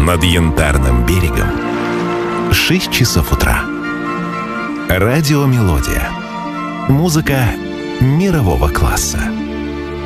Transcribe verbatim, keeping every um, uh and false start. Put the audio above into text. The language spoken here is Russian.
над Янтарным берегом. Шесть часов утра. Радио «Мелодия». Музыка мирового класса.